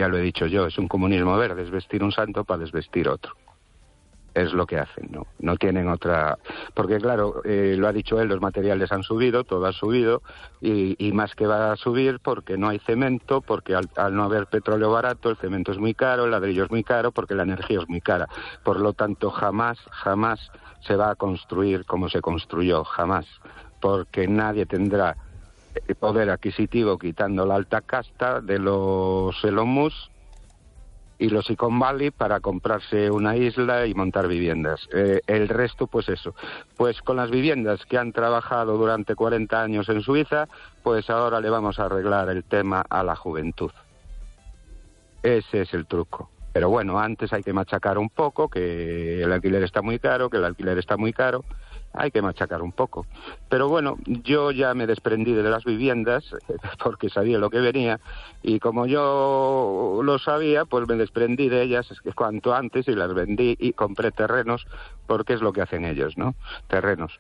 Ya lo he dicho yo, es un comunismo verde, es vestir un santo para desvestir otro. Es lo que hacen, ¿no? No tienen otra... Porque claro, lo ha dicho él, los materiales han subido, todo ha subido, y más que va a subir porque no hay cemento, porque al no haber petróleo barato, el cemento es muy caro, el ladrillo es muy caro, porque la energía es muy cara. Por lo tanto, jamás se va a construir como se construyó, jamás. Porque nadie tendrá poder adquisitivo quitando la alta casta de los Elon Musk y los Silicon Valley para comprarse una isla y montar viviendas. El resto, pues eso. Pues con las viviendas que han trabajado durante 40 años en Suiza, pues ahora le vamos a arreglar el tema a la juventud. Ese es el truco. Pero bueno, antes hay que machacar un poco, que el alquiler está muy caro, hay que machacar un poco. Pero bueno, yo ya me desprendí de las viviendas porque sabía lo que venía y como yo lo sabía, pues me desprendí de ellas cuanto antes y las vendí y compré terrenos porque es lo que hacen ellos, ¿no? Terrenos.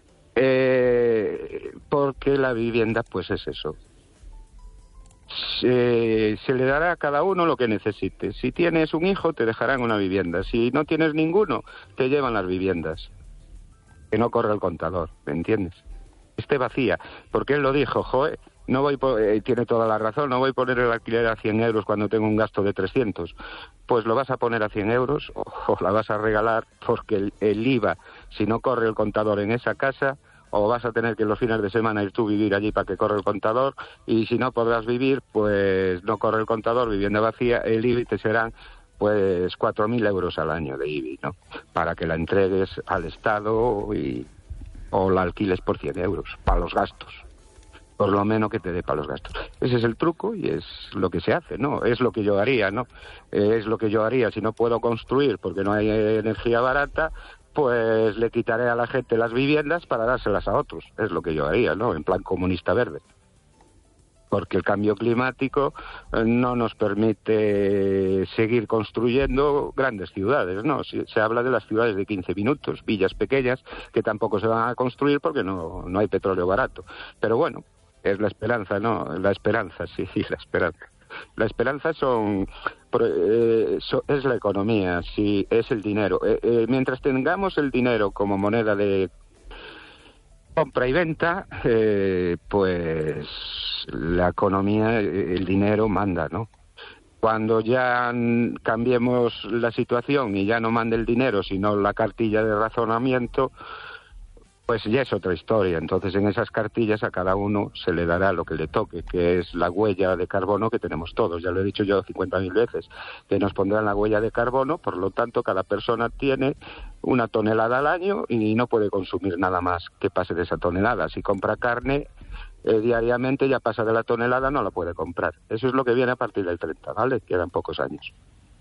Porque la vivienda pues es eso. Se le dará a cada uno lo que necesite. Si tienes un hijo te dejarán una vivienda, si no tienes ninguno te llevan las viviendas. Que no corre el contador, ¿me entiendes? Esté vacía, porque él lo dijo, tiene toda la razón, no voy a poner el alquiler a 100 euros cuando tengo un gasto de 300. Pues lo vas a poner a 100 euros o la vas a regalar porque el IVA, si no corre el contador en esa casa, o vas a tener que los fines de semana ir tú a vivir allí para que corra el contador, y si no podrás vivir, pues no corre el contador, vivienda vacía, el IBI te serán pues 4.000 euros al año de IBI, ¿no? Para que la entregues al Estado o la alquiles por 100 euros, para los gastos. Por lo menos que te dé para los gastos. Ese es el truco y es lo que se hace, ¿no? Es lo que yo haría, ¿no? Es lo que yo haría. Si no puedo construir porque no hay energía barata, pues le quitaré a la gente las viviendas para dárselas a otros. Es lo que yo haría, ¿no? En plan comunista verde. Porque el cambio climático no nos permite seguir construyendo grandes ciudades, ¿no? Se habla de las ciudades de 15 minutos, villas pequeñas, que tampoco se van a construir porque no hay petróleo barato. Pero bueno, es la esperanza, ¿no? La esperanza, sí, la esperanza. La esperanza es la economía, sí, es el dinero. Mientras tengamos el dinero como moneda de compra y venta, pues la economía, el dinero manda, ¿no? Cuando ya cambiemos la situación y ya no mande el dinero, sino la cartilla de razonamiento, pues ya es otra historia. Entonces en esas cartillas a cada uno se le dará lo que le toque, que es la huella de carbono que tenemos todos. Ya lo he dicho yo 50.000 veces, que nos pondrán la huella de carbono, por lo tanto cada persona tiene 1 tonelada al año y no puede consumir nada más que pase de esa tonelada. Si compra carne diariamente ya pasa de la tonelada, no la puede comprar. Eso es lo que viene a partir del 30, ¿vale? Quedan pocos años.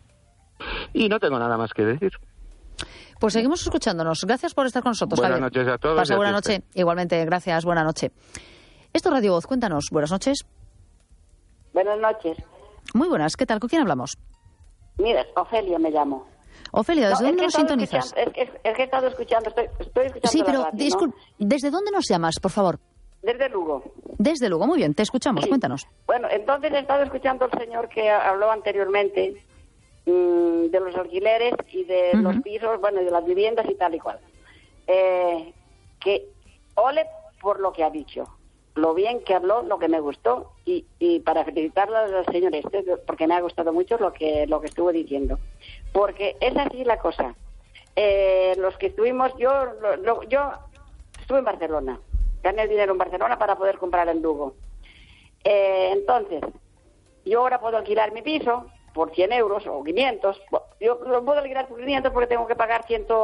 Y no tengo nada más que decir. Pues seguimos escuchándonos. Gracias por estar con nosotros, Buenas Javier. noches a todos. Pasa buena noche. Igualmente, gracias. Buena noche. Esto es Radio Voz. Cuéntanos. Buenas noches. Buenas noches. Muy buenas. ¿Qué tal? ¿Con quién hablamos? Mira, Ofelia me llamo. Ofelia, ¿desde dónde nos sintonizas? Es que he estado escuchando, estoy escuchando sí, pero la radio, ¿no? ¿Desde dónde nos llamas, por favor? Desde Lugo. Desde Lugo, muy bien, te escuchamos, Sí. Cuéntanos. Bueno, entonces he estado escuchando al señor que habló anteriormente de los alquileres y de los pisos, bueno, y de las viviendas y tal y cual. Que ole por lo que ha dicho, lo bien que habló, lo que me gustó, y para felicitarlo al señor porque me ha gustado mucho lo que estuvo diciendo. Porque es así la cosa. Los que estuvimos, yo estuve en Barcelona, gané el dinero en Barcelona para poder comprar en Lugo. Entonces, yo ahora puedo alquilar mi piso por 100 euros o 500. Yo lo puedo alquilar por 500 porque tengo que pagar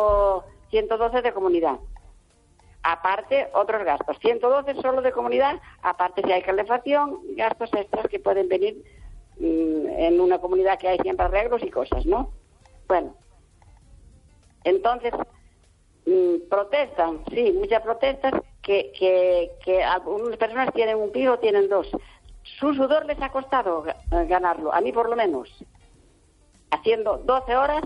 112 de comunidad. Aparte, otros gastos. 112 solo de comunidad, aparte si hay calefacción, gastos extras que pueden venir en una comunidad que hay siempre arreglos y cosas, ¿no? Bueno, entonces, protestan, sí, muchas protestas, que algunas personas tienen un piso, tienen 2. Su sudor les ha costado ganarlo, a mí por lo menos, haciendo 12 horas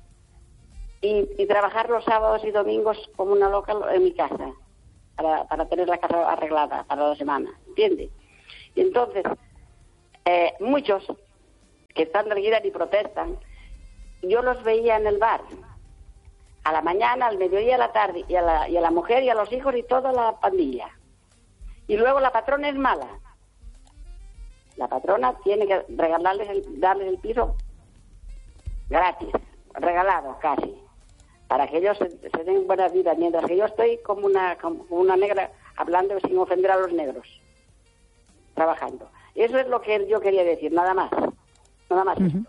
y trabajar los sábados y domingos como una loca en mi casa, para tener la casa arreglada para la semana, ¿entiendes? Y entonces, muchos que están de alquiler y protestan, yo los veía en el bar, a la mañana, al mediodía, a la tarde, y a la mujer y a los hijos y toda la pandilla. Y luego la patrona es mala. La patrona tiene que darles el piso gratis, regalado casi, para que ellos se den buenas vidas, mientras que yo estoy como una negra, hablando sin ofender a los negros, trabajando. Eso es lo que yo quería decir, nada más esto.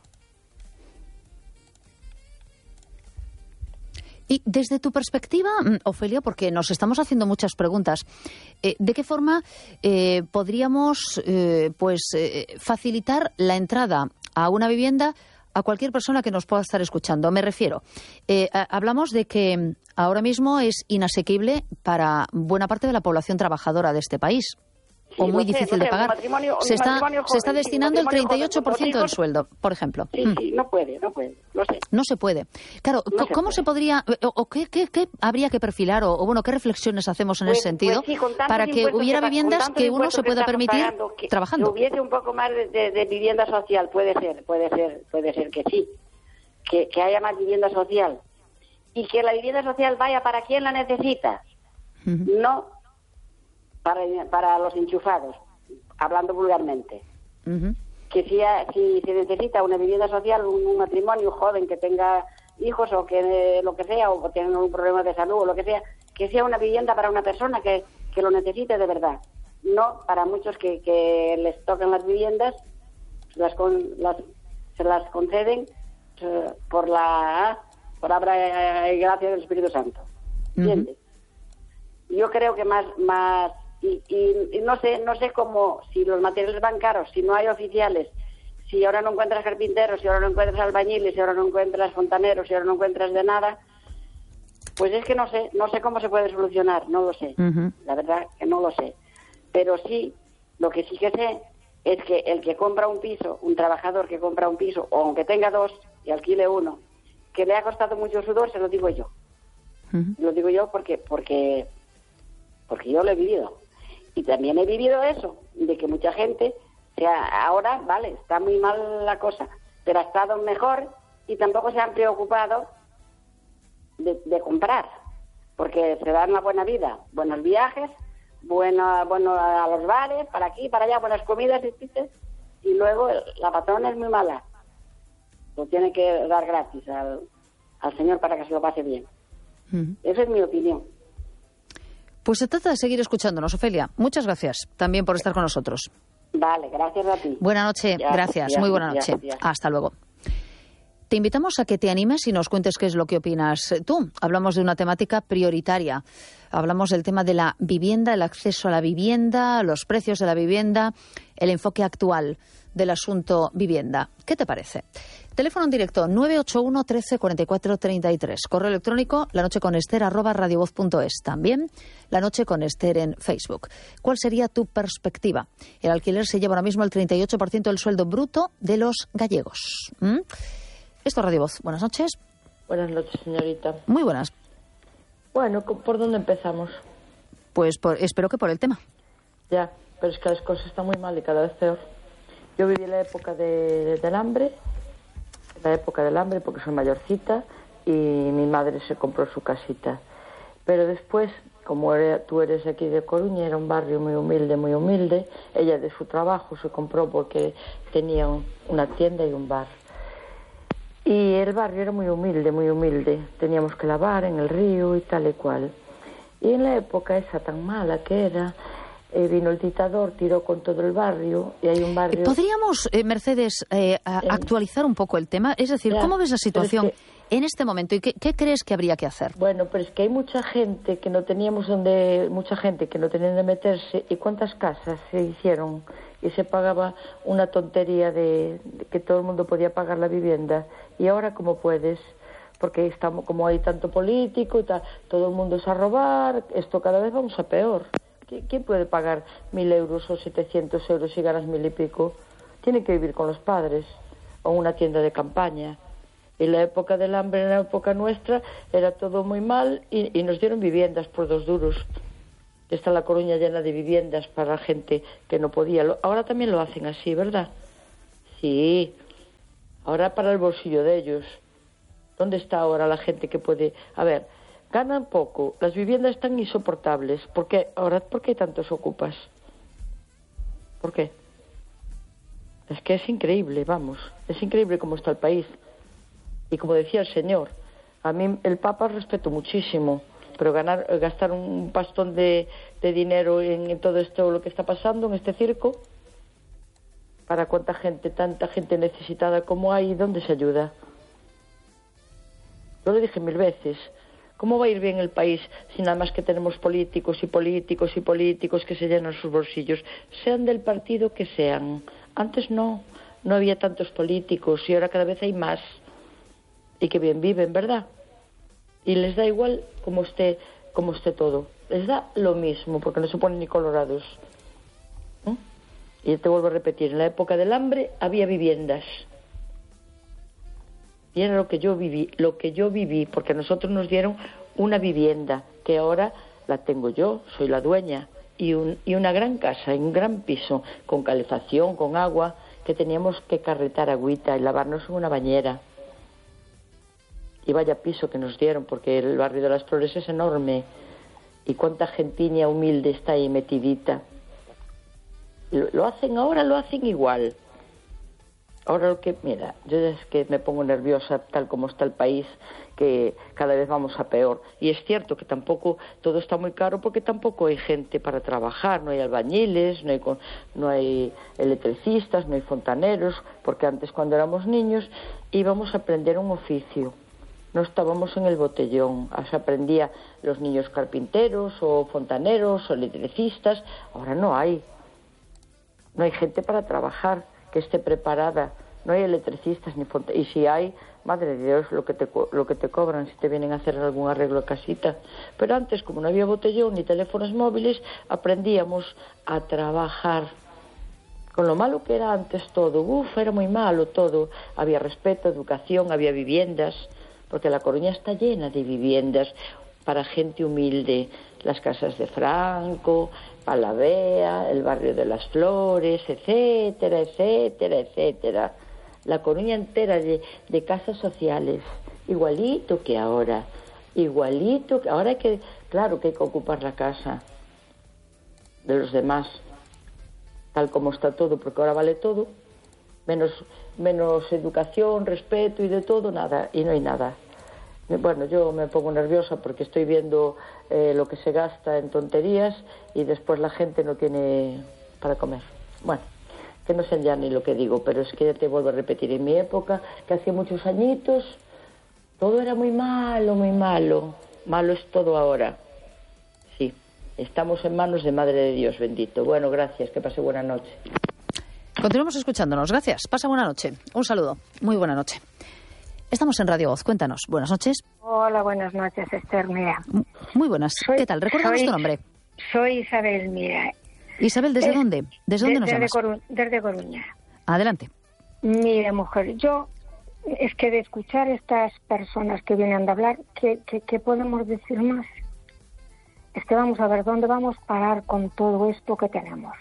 Y desde tu perspectiva, Ofelia, porque nos estamos haciendo muchas preguntas, ¿de qué forma podríamos facilitar la entrada a una vivienda a cualquier persona que nos pueda estar escuchando? Me refiero, hablamos de que ahora mismo es inasequible para buena parte de la población trabajadora de este país. O muy difícil de pagar. Se está destinando el 38% del sueldo, por ejemplo. Sí, no puede, lo sé. No se puede. Claro, ¿cómo se podría, o qué habría que perfilar, o bueno, qué reflexiones hacemos en ese sentido para que hubiera viviendas que uno se pueda permitir trabajando? Que hubiese un poco más de vivienda social, puede ser que sí, que haya más vivienda social y que la vivienda social vaya para quien la necesita, no para los enchufados, hablando vulgarmente. Que si se necesita una vivienda social, un matrimonio joven que tenga hijos o que lo que sea, o tenga un problema de salud o lo que sea una vivienda para una persona que lo necesite de verdad. No para muchos que les tocan las viviendas, se las conceden por la palabra y gracia del Espíritu Santo. ¿Entiendes? Yo creo que más y no sé cómo, si los materiales van caros, si no hay oficiales, si ahora no encuentras carpinteros, si ahora no encuentras albañiles, si ahora no encuentras fontaneros, si ahora no encuentras de nada, pues es que no sé cómo se puede solucionar, no lo sé. La verdad que no lo sé. Pero sí, lo que sí que sé es que el que compra un piso, un trabajador que compra un piso, o aunque tenga dos y alquile uno, que le ha costado mucho sudor, se lo digo yo. Lo digo yo porque yo lo he vivido. Y también he vivido eso, de que mucha gente, ahora, vale, está muy mal la cosa, pero ha estado mejor y tampoco se han preocupado de comprar, porque se dan una buena vida, buenos viajes, bueno a los bares, para aquí, para allá, buenas comidas, y luego la patrona es muy mala. Lo tiene que dar gratis al señor para que se lo pase bien. Esa es mi opinión. Pues se trata de seguir escuchándonos, Ofelia. Muchas gracias también por estar con nosotros. Vale, gracias a ti. Buena noche, gracias. Muy buena noche. Hasta luego. Te invitamos a que te animes y nos cuentes qué es lo que opinas tú. Hablamos de una temática prioritaria. Hablamos del tema de la vivienda, el acceso a la vivienda, los precios de la vivienda, el enfoque actual del asunto vivienda. ¿Qué te parece? Teléfono en directo 981 13 44 33. Correo electrónico lanocheconester@radiovoz.es. También La Noche con Ester en Facebook. ¿Cuál sería tu perspectiva? El alquiler se lleva ahora mismo el 38% del sueldo bruto de los gallegos. Esto es Radio Voz. Buenas noches. Buenas noches, señorita. Muy buenas. Bueno, ¿por dónde empezamos? Pues espero que por el tema. Ya, pero es que las cosas están muy mal y cada vez peor. Yo viví la época del hambre, porque soy mayorcita, y mi madre se compró su casita. Pero después, como tú eres aquí de Coruña, era un barrio muy humilde, ella de su trabajo se compró porque tenía una tienda y un bar. Y el barrio era muy humilde, teníamos que lavar en el río y tal y cual. Y en la época esa tan mala que era, vino el dictador, tiró con todo el barrio, y hay un barrio... ¿Podríamos, Mercedes, actualizar un poco el tema? Es decir, ¿cómo ves la situación en este momento y qué crees que habría que hacer? Bueno, pero es que hay mucha gente que no tenían donde meterse, y cuántas casas se hicieron y se pagaba una tontería de que todo el mundo podía pagar la vivienda, y ahora ¿cómo puedes? Porque estamos, como hay tanto político y tal, todo el mundo es a robar, esto cada vez vamos a peor. ¿Quién puede pagar 1.000 euros o 700 euros si ganas 1.000 y pico? Tiene que vivir con los padres o en una tienda de campaña. En la época del hambre, en la época nuestra, era todo muy mal y nos dieron viviendas por 2 duros. Está La Coruña llena de viviendas para gente que no podía. Ahora también lo hacen así, ¿verdad? Sí, ahora para el bolsillo de ellos. ¿Dónde está ahora la gente que puede...? A ver, ganan poco, las viviendas están insoportables. ¿Por qué hay tantos ocupas? ¿Por qué? Es que es increíble, vamos, es increíble cómo está el país. Y como decía el señor, a mí el Papa respeto muchísimo, pero gastar un pastón de dinero en todo esto, lo que está pasando, en este circo, para tanta gente necesitada como hay, ¿dónde se ayuda? Yo lo dije 1000 veces. ¿Cómo va a ir bien el país si nada más que tenemos políticos que se llenan sus bolsillos? Sean del partido que sean. Antes no había tantos políticos y ahora cada vez hay más. Y que bien viven, ¿verdad? Y les da igual como esté todo. Les da lo mismo, porque no se ponen ni colorados. Y te vuelvo a repetir, en la época del hambre había viviendas. Y era lo que yo viví, porque a nosotros nos dieron una vivienda, que ahora la tengo yo, soy la dueña, y una gran casa, un gran piso, con calefacción, con agua, que teníamos que carretar agüita y lavarnos en una bañera. Y vaya piso que nos dieron, porque el barrio de las Flores es enorme, y cuánta gentiña humilde está ahí metidita. Lo hacen ahora, lo hacen igual. Ahora mira, yo es que me pongo nerviosa tal como está el país, que cada vez vamos a peor. Y es cierto que tampoco todo está muy caro, porque tampoco hay gente para trabajar, no hay albañiles, no hay electricistas, no hay fontaneros, porque antes cuando éramos niños íbamos a aprender un oficio. No estábamos en el botellón, se aprendía los niños carpinteros o fontaneros o electricistas. Ahora no hay gente para trabajar que esté preparada, no hay electricistas ni fontaneros, y si hay, madre de Dios, lo que te cobran si te vienen a hacer algún arreglo de casita. Pero antes, como no había botellón ni teléfonos móviles, aprendíamos a trabajar. Con lo malo que era antes todo, era muy malo todo. Había respeto, educación, había viviendas, porque La Coruña está llena de viviendas para gente humilde. Las casas de Franco, Palavea, el barrio de las Flores, etcétera, etcétera, etcétera. La Coruña entera de casas sociales, igualito que ahora. Ahora claro que hay que ocupar la casa de los demás, tal como está todo, porque ahora vale todo, menos educación, respeto y de todo, nada, y no hay nada. Bueno, yo me pongo nerviosa porque estoy viendo lo que se gasta en tonterías y después la gente no tiene para comer. Bueno, que no sé ya ni lo que digo, pero es que ya te vuelvo a repetir, en mi época, que hacía muchos añitos, todo era muy malo, muy malo. Malo es todo ahora. Sí, estamos en manos de Madre de Dios, bendito. Bueno, gracias, que pase buena noche. Continuamos escuchándonos, gracias. Pasa buena noche. Un saludo, muy buena noche. Estamos en Radio Voz, cuéntanos. Buenas noches. Hola, buenas noches, Esther, mira. Muy buenas. ¿Qué tal? Recuérdanos tu nombre. Soy Isabel, mira. Isabel, ¿desde dónde? ¿Desde dónde nos llamas? Desde Coruña. Adelante. Mira, mujer, yo es que de escuchar estas personas que vienen a hablar, ¿qué podemos decir más? Es que vamos a ver dónde vamos a parar con todo esto que tenemos.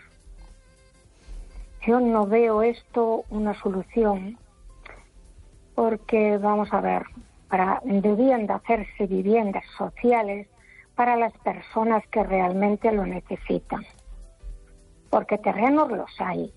Yo no veo esto una solución. Porque, vamos a ver, debían de hacerse viviendas sociales para las personas que realmente lo necesitan. Porque terrenos los hay.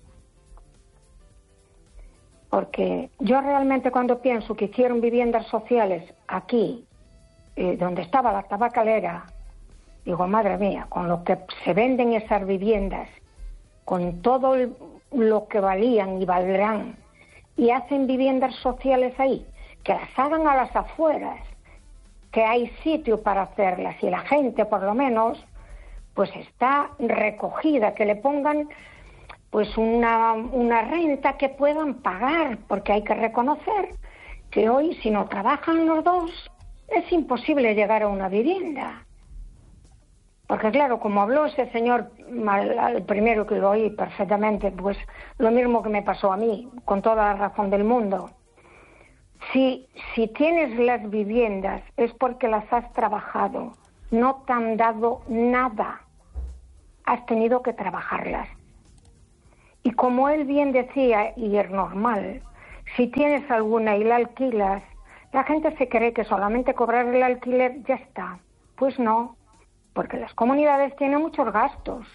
Porque yo realmente cuando pienso que hicieron viviendas sociales aquí, donde estaba la tabacalera, digo, madre mía, con lo que se venden esas viviendas, con todo lo que valían y valdrán, y hacen viviendas sociales ahí, que las hagan a las afueras, que hay sitio para hacerlas y la gente por lo menos pues está recogida, que le pongan pues una renta que puedan pagar, porque hay que reconocer que hoy si no trabajan los dos es imposible llegar a una vivienda. Porque claro, como habló ese señor, el primero que lo oí perfectamente, pues lo mismo que me pasó a mí, con toda la razón del mundo. Si tienes las viviendas es porque las has trabajado, no te han dado nada, has tenido que trabajarlas. Y como él bien decía, y es normal, si tienes alguna y la alquilas, la gente se cree que solamente cobrar el alquiler ya está. Pues no, porque las comunidades tienen muchos gastos.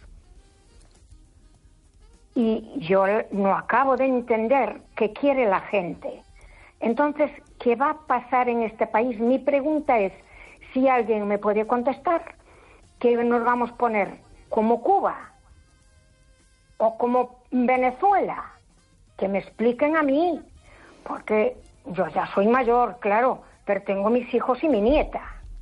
Y yo no acabo de entender qué quiere la gente. Entonces, ¿qué va a pasar en este país? Mi pregunta es, si alguien me puede contestar, ¿qué nos vamos a poner? ¿Como Cuba? ¿O como Venezuela? Que me expliquen a mí. Porque yo ya soy mayor, claro, pero tengo mis hijos y mi nieta.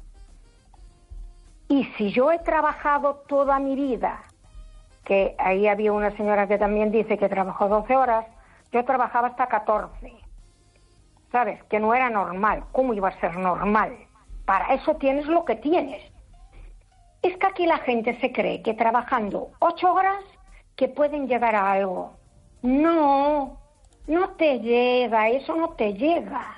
Y si yo he trabajado toda mi vida, que ahí había una señora que también dice que trabajó 12 horas, yo trabajaba hasta 14. ¿Sabes? Que no era normal. ¿Cómo iba a ser normal? Para eso tienes lo que tienes. Es que aquí la gente se cree que trabajando 8 horas que pueden llegar a algo. No, no te llega, eso no te llega.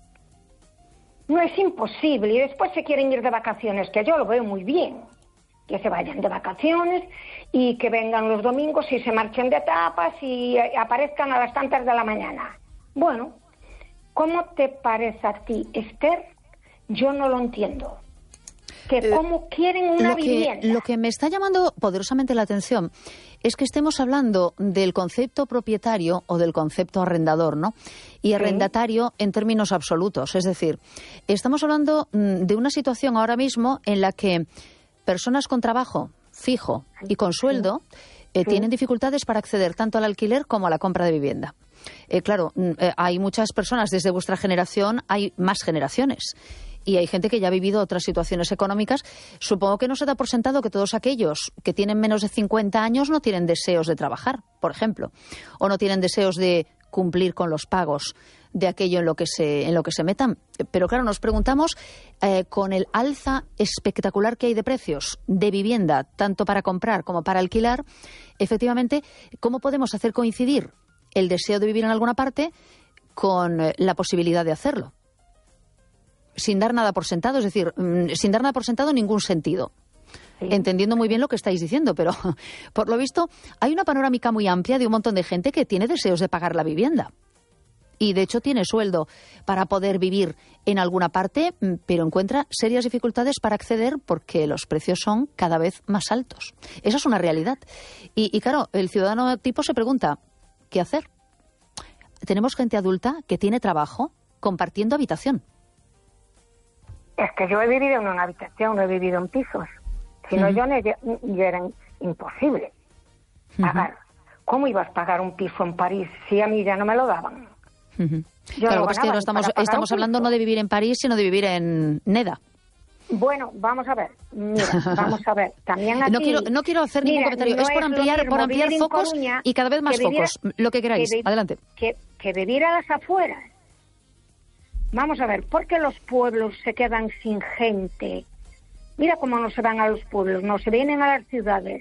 No, es imposible. Y después se quieren ir de vacaciones, que yo lo veo muy bien. Que se vayan de vacaciones y que vengan los domingos y se marchen de tapas y aparezcan a las tantas de la mañana. Bueno, ¿cómo te parece a ti, Esther? Yo no lo entiendo. Que cómo quieren una vivienda. Lo que me está llamando poderosamente la atención es que estemos hablando del concepto propietario o del concepto arrendador, ¿no? Y arrendatario en términos absolutos. Es decir, estamos hablando de una situación ahora mismo en la que personas con trabajo fijo y con sueldo tienen dificultades para acceder tanto al alquiler como a la compra de vivienda. Claro, hay muchas personas desde vuestra generación, hay más generaciones. Y hay gente que ya ha vivido otras situaciones económicas. Supongo que no se da por sentado que todos aquellos que tienen menos de 50 años no tienen deseos de trabajar, por ejemplo, o no tienen deseos de cumplir con los pagos de aquello en lo que se metan. Pero claro, nos preguntamos, con el alza espectacular que hay de precios de vivienda, tanto para comprar como para alquilar, efectivamente, ¿cómo podemos hacer coincidir el deseo de vivir en alguna parte con la posibilidad de hacerlo? Sin dar nada por sentado, es decir, sin dar nada por sentado en ningún sentido. Sí. Entendiendo muy bien lo que estáis diciendo, pero por lo visto hay una panorámica muy amplia de un montón de gente que tiene deseos de pagar la vivienda. Y de hecho tiene sueldo para poder vivir en alguna parte, pero encuentra serias dificultades para acceder porque los precios son cada vez más altos. Esa es una realidad. Y claro, el ciudadano tipo se pregunta, ¿qué hacer? Tenemos gente adulta que tiene trabajo compartiendo habitación. Es que yo he vivido en una habitación, no he vivido en pisos. Si no, yo era imposible pagar. ¿Cómo ibas a pagar un piso en París si a mí ya no me lo daban? Claro, es que no estamos hablando no de vivir en París, sino de vivir en Neda. Bueno, vamos a ver. Mira, vamos a ver. También aquí, no quiero hacer ningún comentario. No es por ampliar focos Coruña, y cada vez más focos. Lo que queráis. Adelante. Que vivir a las afueras. Vamos a ver, ¿por qué los pueblos se quedan sin gente? Mira cómo no se van a los pueblos, no se vienen a las ciudades.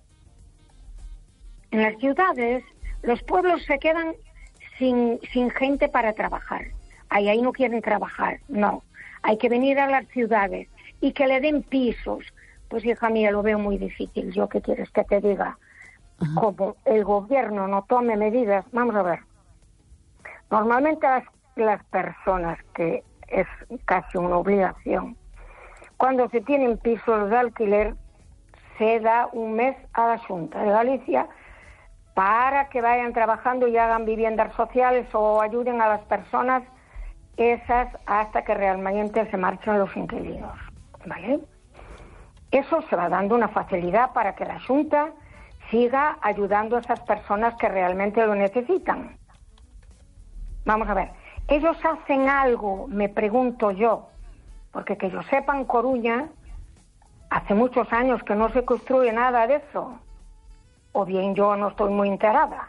En las ciudades, los pueblos se quedan sin gente para trabajar. Ahí no quieren trabajar, no. Hay que venir a las ciudades y que le den pisos. Pues hija mía, lo veo muy difícil. ¿Yo qué quieres que te diga? Como el gobierno no tome medidas, vamos a ver. Normalmente las personas, que es casi una obligación, cuando se tienen pisos de alquiler, se da un mes a la Xunta de Galicia para que vayan trabajando y hagan viviendas sociales o ayuden a las personas esas hasta que realmente se marchen los inquilinos, ¿vale? Eso se va dando una facilidad para que la Xunta siga ayudando a esas personas que realmente lo necesitan. Vamos a ver, ellos hacen algo, me pregunto yo, porque que yo sepa, en Coruña hace muchos años que no se construye nada de eso, o bien yo no estoy muy enterada.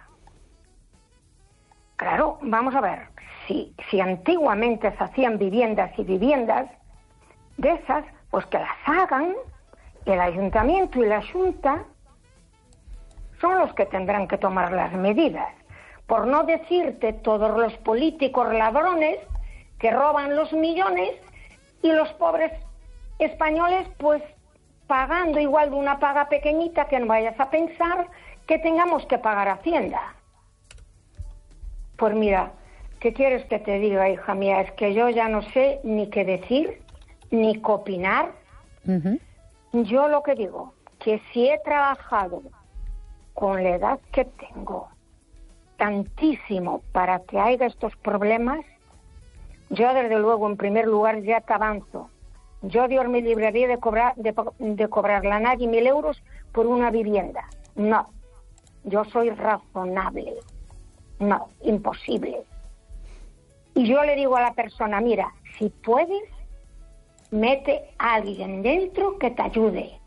Claro, vamos a ver, si antiguamente se hacían viviendas y viviendas de esas, pues que las hagan el ayuntamiento y la Xunta son los que tendrán que tomar las medidas. Por no decirte todos los políticos ladrones que roban los millones y los pobres españoles pues pagando igual de una paga pequeñita, que no vayas a pensar que tengamos que pagar Hacienda. Pues mira, ¿qué quieres que te diga, hija mía? Es que yo ya no sé ni qué decir, ni qué opinar. Yo lo que digo, que si he trabajado con la edad que tengo tantísimo para que haya estos problemas, yo desde luego, en primer lugar, ya te avanzo. Yo, Dios me libraría de cobrarle a nadie 1.000 euros por una vivienda. No, yo soy razonable. No, imposible. Y yo le digo a la persona, mira, si puedes, mete a alguien dentro que te ayude.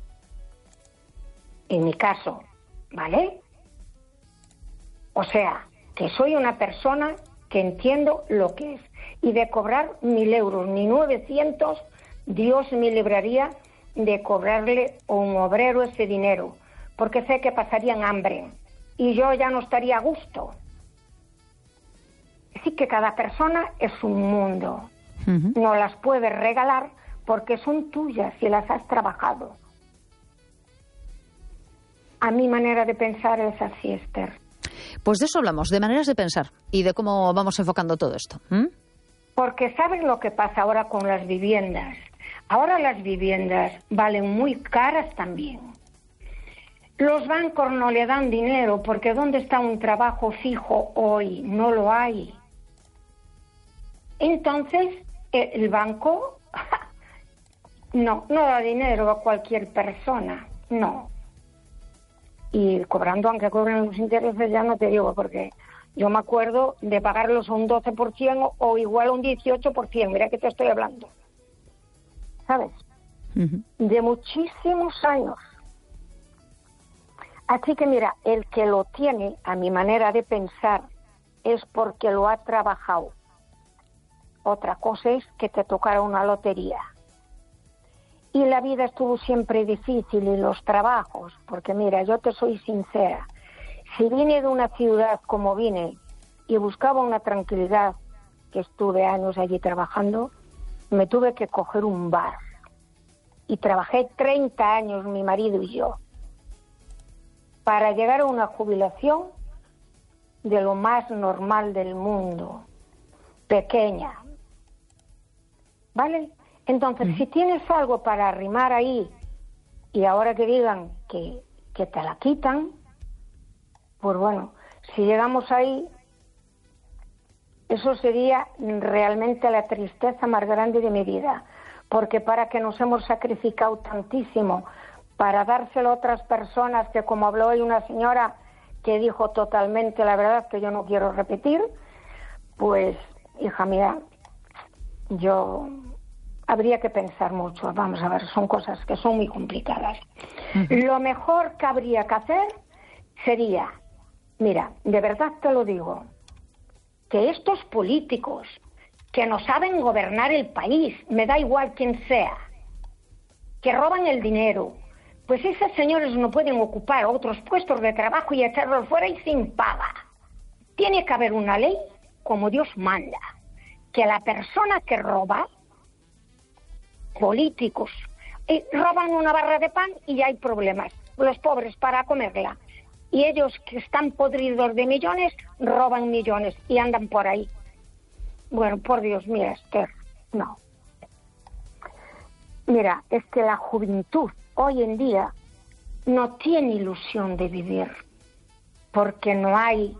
En mi caso, ¿vale? O sea, que soy una persona que entiendo lo que es. Y de cobrar 1.000 euros ni 900, Dios me libraría de cobrarle a un obrero ese dinero, porque sé que pasarían hambre y yo ya no estaría a gusto. Así que cada persona es un mundo. No las puedes regalar porque son tuyas y las has trabajado. A mi manera de pensar es así, Esther. Pues de eso hablamos, de maneras de pensar y de cómo vamos enfocando todo esto. Porque ¿sabes lo que pasa ahora con las viviendas? Ahora las viviendas valen muy caras también. Los bancos no le dan dinero porque ¿dónde está un trabajo fijo hoy? No lo hay. Entonces, el banco no da dinero a cualquier persona, no. Y cobrando, aunque cobren los intereses, ya no te digo, porque yo me acuerdo de pagarlos a un 12% o igual a un 18%, mira que te estoy hablando. ¿Sabes? De muchísimos años. Así que mira, el que lo tiene, a mi manera de pensar, es porque lo ha trabajado. Otra cosa es que te tocara una lotería. Y la vida estuvo siempre difícil y los trabajos, porque mira, yo te soy sincera. Si vine de una ciudad como vine y buscaba una tranquilidad, que estuve años allí trabajando, me tuve que coger un bar. Y trabajé 30 años, mi marido y yo, para llegar a una jubilación de lo más normal del mundo, pequeña. ¿Vale? Entonces, si tienes algo para arrimar ahí y ahora que digan que te la quitan, pues bueno, si llegamos ahí, eso sería realmente la tristeza más grande de mi vida, porque para que nos hemos sacrificado tantísimo para dárselo a otras personas, que como habló hoy una señora que dijo totalmente la verdad que yo no quiero repetir, pues, hija mía, yo habría que pensar mucho. Vamos a ver, son cosas que son muy complicadas. Lo mejor que habría que hacer sería, mira, de verdad te lo digo, que estos políticos que no saben gobernar el país, me da igual quién sea, que roban el dinero, pues esos señores no pueden ocupar otros puestos de trabajo y echarlos fuera y sin paga. Tiene que haber una ley como Dios manda, que la persona que roba, políticos, roban una barra de pan y ya hay problemas, los pobres para comerla. Y ellos que están podridos de millones, roban millones y andan por ahí. Bueno, por Dios, mira, Esther, no. Mira, es que la juventud hoy en día no tiene ilusión de vivir, porque no hay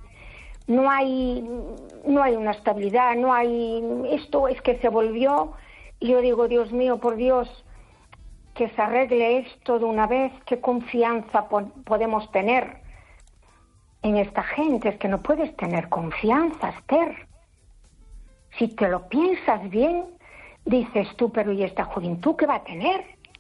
una estabilidad, no hay, esto es que se volvió, y yo digo, Dios mío, por Dios, que se arregle esto de una vez, qué confianza podemos tener en esta gente. Es que no puedes tener confianza, Esther. Si te lo piensas bien, dices tú, pero ¿y esta juventud qué va a tener?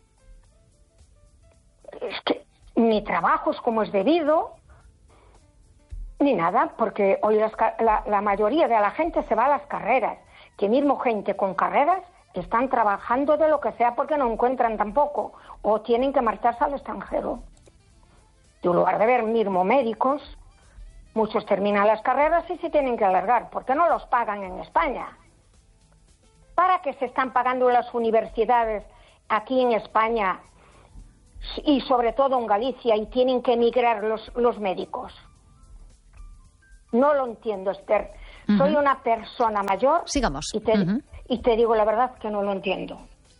Es que ni trabajos como es debido, ni nada, porque hoy la mayoría de la gente se va a las carreras, que mismo gente con carreras están trabajando de lo que sea porque no encuentran tampoco, o tienen que marcharse al extranjero. En lugar de ver mismo médicos, muchos terminan las carreras y se tienen que alargar, porque no los pagan en España. ¿Para qué se están pagando las universidades aquí en España y sobre todo en Galicia y tienen que emigrar los médicos? No lo entiendo, Esther. Soy una persona mayor. Sigamos. Y te digo la verdad que no lo entiendo.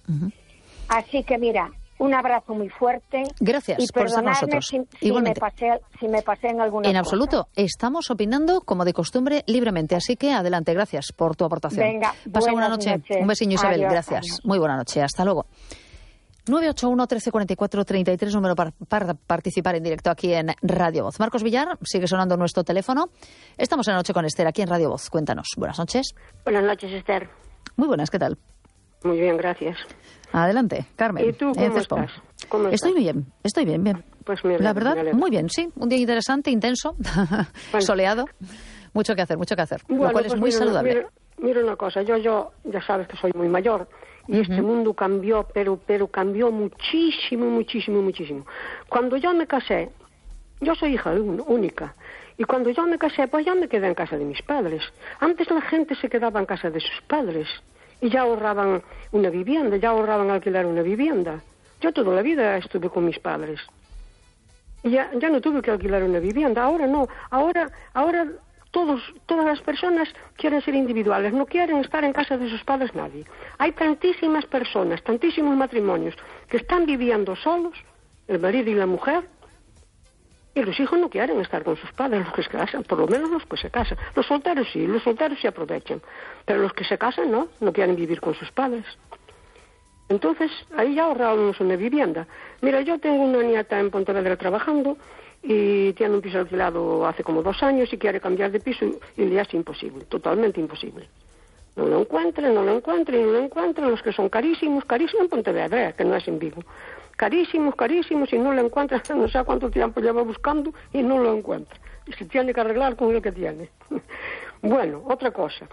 Así que mira, un abrazo muy fuerte. Gracias y por estar con nosotros. Igualmente. Si me pasé en alguna En absoluto. Estamos opinando como de costumbre libremente. Así que adelante. Gracias por tu aportación. Venga, pasa buena noche. Un besiño, Isabel. Adiós, Gracias. adiós. Muy buena noche. Hasta luego. 981 1344 33, número para participar en directo aquí en Radio Voz. Marcos Villar, sigue sonando nuestro teléfono. Estamos en la noche con Esther, aquí en Radio Voz. Cuéntanos. Buenas noches. Buenas noches, Esther. Muy buenas, ¿qué tal? Muy bien, gracias. Adelante, Carmen. ¿Y tú cómo estás? ¿Cómo Estoy muy bien, bien. Pues la verdad, muy bien, sí. Un día interesante, intenso, soleado. Mucho que hacer, Bueno, lo cual es muy saludable. Mira una cosa, yo ya sabes que soy muy mayor. Y este mundo cambió, pero cambió muchísimo. Cuando yo me casé, yo soy hija única, y cuando yo me casé, pues ya me quedé en casa de mis padres. Antes la gente se quedaba en casa de sus padres, y ya ahorraban una vivienda, ya ahorraban alquilar una vivienda. Yo toda la vida estuve con mis padres. Y ya no tuve que alquilar una vivienda, ahora no, ahora todas las personas quieren ser individuales, no quieren estar en casa de sus padres nadie. Hay tantísimas personas, tantísimos matrimonios que están viviendo solos, el marido y la mujer, y los hijos no quieren estar con sus padres, los que se casan, por lo menos los que se casan. Los solteros sí aprovechan, pero los que se casan no quieren vivir con sus padres. Entonces, ahí ya ahorramos una vivienda. Mira, yo tengo una nieta en Pontevedra trabajando, y tiene un piso alquilado hace como 2 años y quiere cambiar de piso y le es imposible, totalmente imposible. No lo encuentran, los que son carísimos en Pontevedra, que no es en Vigo. Carísimos, y no lo encuentran, no sé cuánto tiempo lleva buscando y no lo encuentra. Y se tiene que arreglar con lo que tiene. Bueno, otra cosa.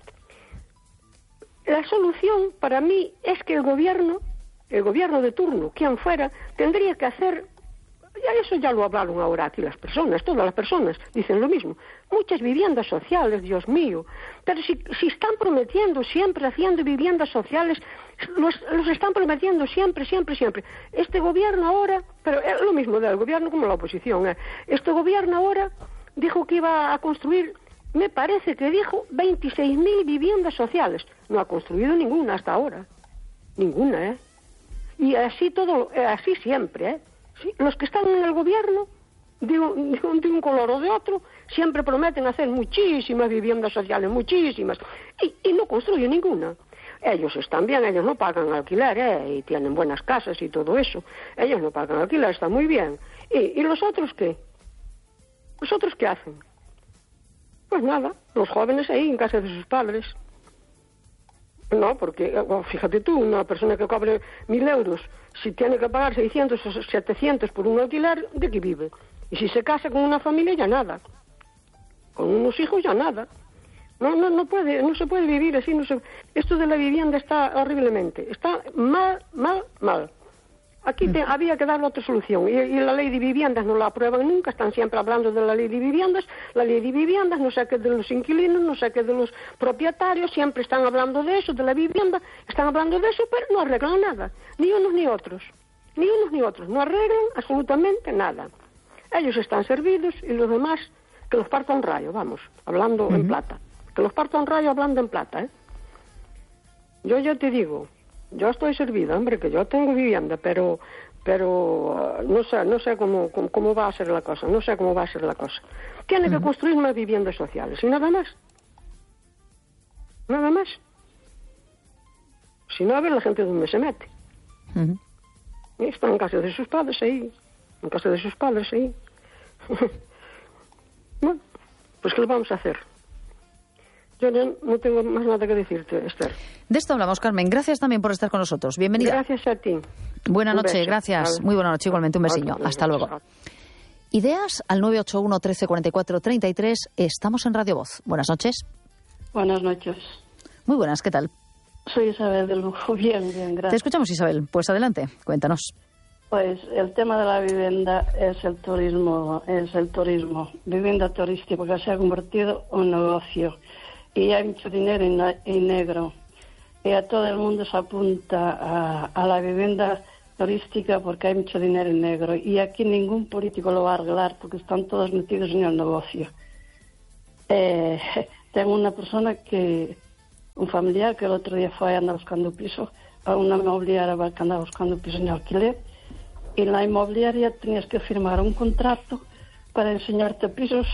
La solución para mí es que el gobierno de turno, quien fuera, tendría que hacer... Eso ya lo hablaron ahora aquí las personas, todas las personas dicen lo mismo. Muchas viviendas sociales, Dios mío. Pero si están prometiendo siempre, haciendo viviendas sociales, los están prometiendo siempre. Este gobierno ahora, pero es lo mismo del gobierno como la oposición. Este gobierno ahora dijo que iba a construir, me parece que dijo 26.000 viviendas sociales. No ha construido ninguna hasta ahora. Ninguna, Y así así siempre, Sí, los que están en el gobierno, de un color o de otro, siempre prometen hacer muchísimas viviendas sociales, muchísimas, y no construyen ninguna. Ellos están bien, ellos no pagan alquiler, y tienen buenas casas y todo eso. Ellos no pagan alquiler, está muy bien. ¿Y los otros qué? ¿Los otros qué hacen? Pues nada, los jóvenes ahí en casa de sus padres. No, porque, fíjate tú, una persona que cobre 1.000 euros, si tiene que pagar 600 o 700 por un alquiler, ¿de qué vive? Y si se casa con una familia, ya nada. Con unos hijos, ya nada. No se puede vivir así. Esto de la vivienda está horriblemente. Está mal. Aquí había que darle otra solución. Y la ley de viviendas no la aprueban nunca. Están siempre hablando de la ley de viviendas. La ley de viviendas, no sé qué de los inquilinos, no sé qué de los propietarios. Siempre están hablando de eso, de la vivienda. Están hablando de eso, pero no arreglan nada. Ni unos ni otros. No arreglan absolutamente nada. Ellos están servidos y los demás que los parta un rayo, vamos, hablando en plata. Que los parta un rayo hablando en plata, Yo ya te digo... Yo estoy servida, hombre, que yo tengo vivienda, pero no sé cómo va a ser la cosa, Tiene que construir más viviendas sociales y nada más. Si no, a ver la gente dónde se mete. Están en casa de sus padres ahí. Bueno, pues ¿qué le vamos a hacer? Yo no tengo más nada que decirte, Esther. De esto hablamos, Carmen. Gracias también por estar con nosotros. Bienvenida. Gracias a ti. Buena noche, gracias. Muy buena noche, igualmente. Un besiño. Hasta luego. Ideas al 981 13 44 33. Estamos en Radio Voz. Buenas noches. Buenas noches. Muy buenas, ¿qué tal? Soy Isabel del Lujo. Bien, gracias. Te escuchamos, Isabel. Pues adelante, cuéntanos. Pues el tema de la vivienda es el turismo. Vivienda turística, porque se ha convertido en un negocio. Y hay mucho dinero en negro. Y a todo el mundo se apunta a la vivienda turística porque hay mucho dinero en negro. Y aquí ningún político lo va a arreglar porque están todos metidos en el negocio. tengo una persona un familiar que el otro día fue a andar buscando piso a una inmobiliaria que andaba buscando piso en alquiler, y en la inmobiliaria tenías que firmar un contrato para enseñarte pisos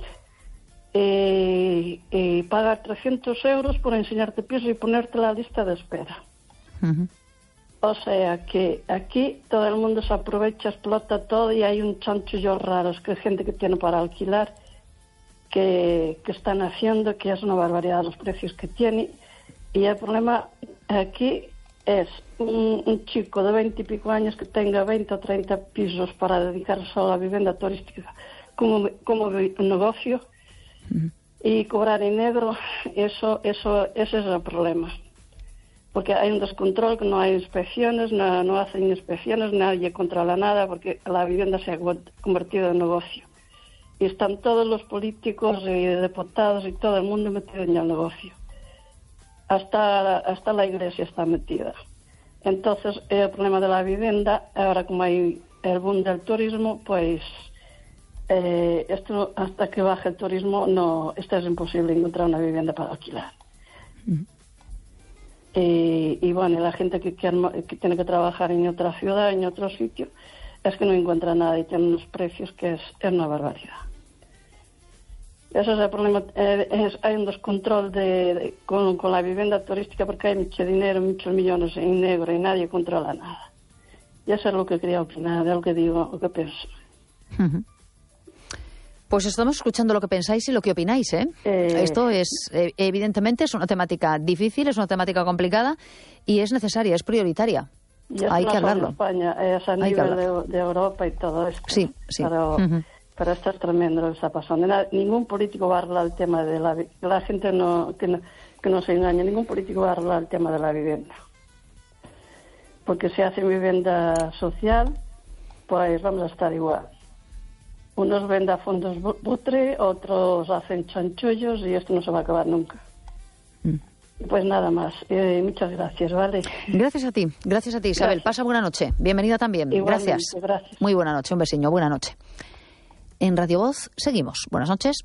y pagar 300 euros por enseñarte pisos y ponerte la lista de espera. O sea que aquí todo el mundo se aprovecha, explota todo, y hay un chanchullo raro, que hay gente que tiene para alquilar, que están haciendo, que es una barbaridad los precios que tiene. Y el problema aquí es un chico de 20 y pico años que tenga 20 o 30 pisos para dedicarse solo a la vivienda turística como negocio y cobrar en negro. Ese es el problema. Porque hay un descontrol, que no hay inspecciones, no hacen inspecciones, nadie controla nada, porque la vivienda se ha convertido en negocio. Y están todos los políticos y diputados y todo el mundo metido en el negocio. Hasta la iglesia está metida. Entonces, el problema de la vivienda, ahora como hay el boom del turismo, pues esto, hasta que baje el turismo, esto es imposible encontrar una vivienda para alquilar. Y bueno, la gente que tiene que trabajar en otra ciudad, en otro sitio, es que no encuentra nada y tiene unos precios que es una barbaridad. Ese es el problema. Hay un descontrol con la vivienda turística, porque hay mucho dinero, muchos millones en negro y nadie controla nada. Y eso es lo que quería opinar, de lo que digo, lo que pienso. Pues estamos escuchando lo que pensáis y lo que opináis, ¿eh? Esto es, evidentemente, es una temática difícil, es una temática complicada y es necesaria, es prioritaria. Hay que hablarlo. En España, es a nivel de Europa y todo esto. Sí. Pero esto es tremendo lo que está pasando. Ningún político va a arreglar el tema de la gente que no se engañe. Ningún político va a arreglar el tema de la vivienda. Porque si hacen vivienda social, pues vamos a estar igual. Unos venden fondos butre, otros hacen chanchullos, y esto no se va a acabar nunca. Pues nada más. Muchas gracias, ¿vale? Gracias a ti, Isabel. Gracias. Pasa buena noche. Bienvenida también. Igualmente, gracias. Muy buena noche, un besiño, buena noche. En Radio Voz seguimos. Buenas noches.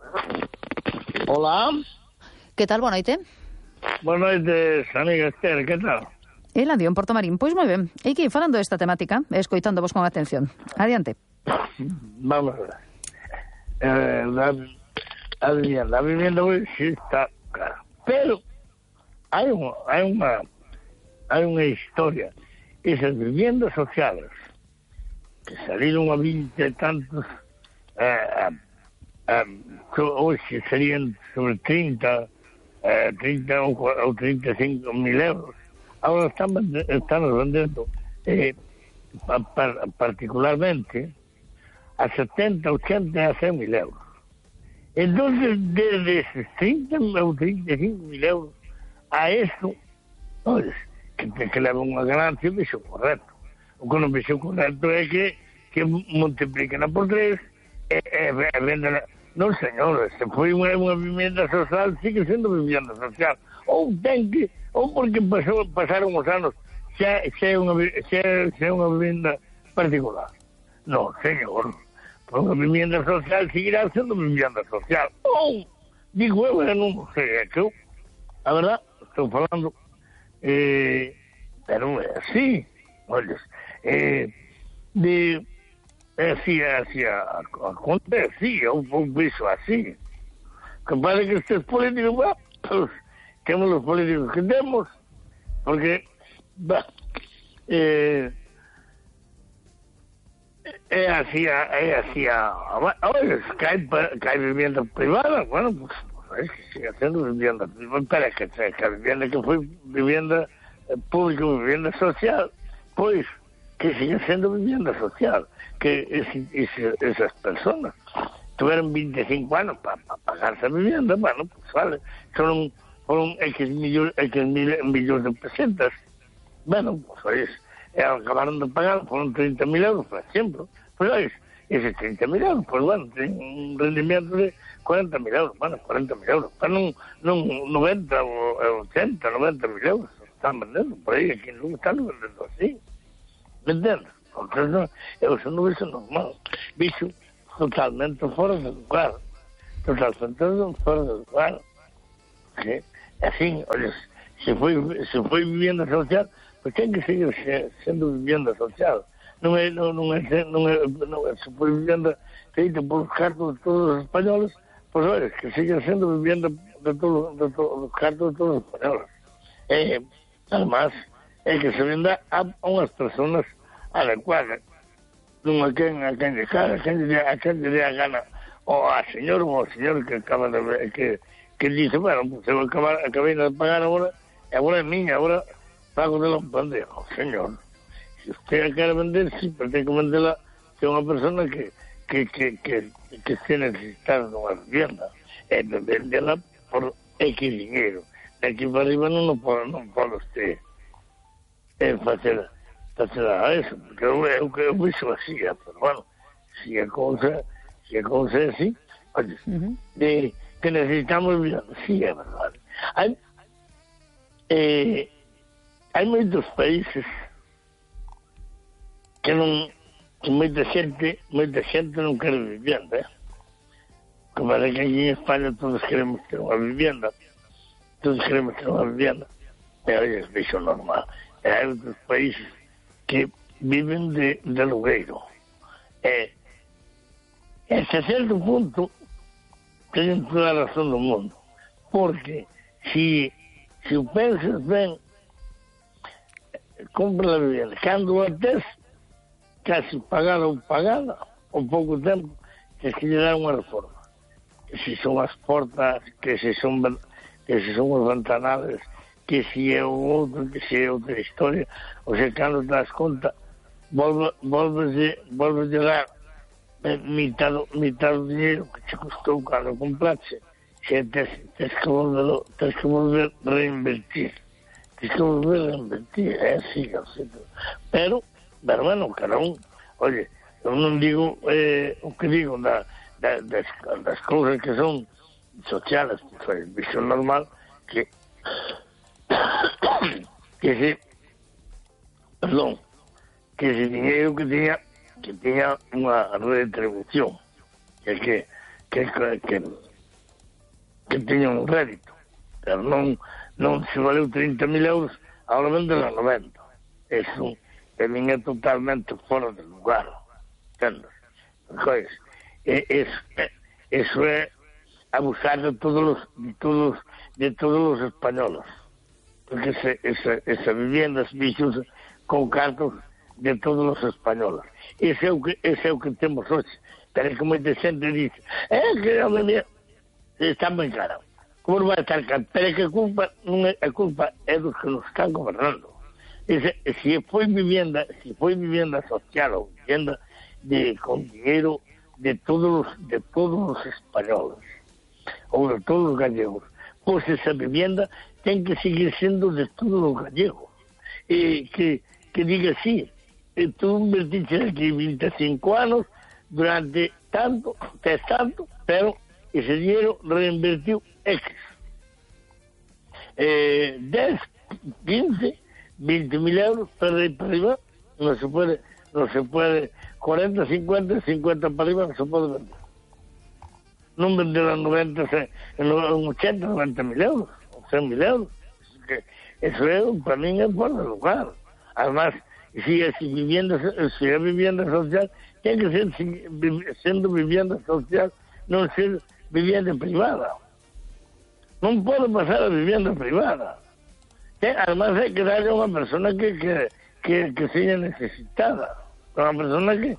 Hola. ¿Qué tal? Buenas noches. Buenas noches, amiga Esther, ¿qué tal? Eladio, en Porto Marín. Pois moi ben. E que falando desta temática, escoitando vos con atención. Adiante. Vamos a ver. La vivienda hoy sí está cara. Pero hay una historia. Esas viviendas sociales que salieron a 20 y tantos, hoy serían sobre 30 o 35 mil euros. Ahora están vendiendo particularmente a 70, 80, a 100 mil euros. Entonces, desde esos 30 o 35 mil euros a eso, pues, que leva unha ganancia, vexo correcto. O que non vexo correcto é que multipliquen por 3 e venden. Non, señor, se foi unha vivienda social, sigue sendo vivienda social. Ou porque pasaron os anos, xa é unha vivienda particular. Non, señor, por unha vivienda social seguirá sendo vivienda social. Ou, digo eu, non sei, é que eu, a verdad, estou falando, pero é así, olles, así acontece, eu vexo así. Que parece que estes políticos, pues, temos os políticos que temos, porque, é así, olha, que hai vivienda privada, bueno, pues que siga sendo vivienda privada, pero que a vivienda que foi vivienda pública, vivienda social, pois, que siga sendo vivienda social, que esas personas tuvieron 25 anos para pagarse a vivienda, bueno, pues vale, fueron X millones de pesetas, bueno, pues acabaron de pagar, fueron 30.000 euros, por ejemplo, pues esos 30.000 euros, pues bueno, tienen un rendimiento de 40.000 euros, bueno, 40.000 euros, pero no 90 o 80, 90.000 euros, están vendiendo, por ahí, aquí no están vendiendo así, ¿me entiendes? Entonces, eso no es normal, bicho, totalmente fora de lugar. totalmente fora do lugar. Que, assim, olha, se foi vivienda social, pues ten que seguir sendo vivienda social. Non é se foi vivienda feita por cartos de todos os españoles, pois olha, que siga sendo vivienda de todos os cartos de todos os españoles. Además, é que se venda a unhas personas adecuadas, non a quen lle cara, a quen lle dé a gana, ou a señor que acaba de ver, que dice, bueno, pues eu acabei de pagar agora é miña, agora pago de un pandeiro. Señor, se usted a quer vender, sí, pero ten que vendela que é unha persona que se necesitada dunha vivienda, e vendela por X dinheiro. De aquí para arriba non pode usted facer a eso, porque eu vexo así, pero bueno, se a cousa é así, oye, que necesitamos vivienda, sí, é verdade. Hai moitos países que moita xente non quere vivienda, que parece que aquí en España todos queremos ter unha vivienda, pero é iso normal. Hai outros países que viven de alugueiro. Hasta certo punto teñen toda a razón do mundo, porque se o pensas ben, compra a vivienda. Cando a tes casi pagada ou pouco tempo, tens que lle dar unha reforma. Que se son as portas, que se son os ventanales, que se é o outro, que se é outra historia. O sea, cando te das conta, volves dar mitad do dinheiro que te custou cando compraste. Se tens que volver reinvertir. É así. Pero, bueno, cada un, oye, eu non digo o que digo das cousas que son sociales, pues, visión normal, que ese dinheiro que tiña unha retribución, que tiña un rédito, pero non se valeu 30.000 euros, ahora vende a 90. Eso de min é totalmente fora de lugar, entendes? Pois, eso é abusar de todos os españoles, porque esa vivienda se fixo con cartos de todos os españoles. Ese é o que temos hoxe. Pero é que moita xente dice, que a vivienda está moi cara. Como non vai estar cara? Pero é que a culpa é dos que nos están gobernando. Se foi vivienda social ou vivienda con dinheiro de todos os españoles ou de todos os gallegos, pois esa vivienda ten que seguir sendo de todos os gallegos. E que diga así, tú invertiste aquí 25 anos, durante tanto, pero ese dinheiro reinvertiu X. 10, 15, 20.000 euros para arriba, no se puede, 40, 50 para arriba no se puede vender. Non vender a 90, 80, 90.000 euros, 100.000 euros. Eso é, para mí, é fora de lugar. Además, si é vivienda social, ten que ser sendo vivienda social, non ser vivienda privada. Non pode pasar a vivienda privada. Además, hai que darle a unha persona que seña necesitada, a unha persona que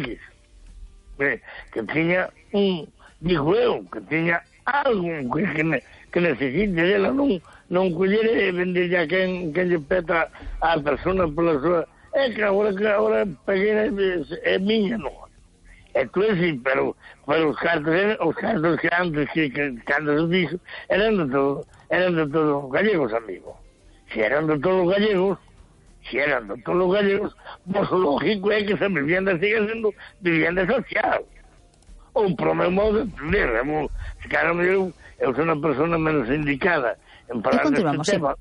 tiña que tiña algo que necesite dela, non coller e vender a quen lle peta a persona pola súa. Que agora peguei é miña, non. Tú sí, pero os cartos que antes que cando se dixo eran de todos os gallegos, amigo. Se eran de todos os gallegos, pues lógico é que esa vivienda siga sendo vivienda social. Ou pro meu modo de entender, claro, eu sou unha persona menos indicada en falar deste tema.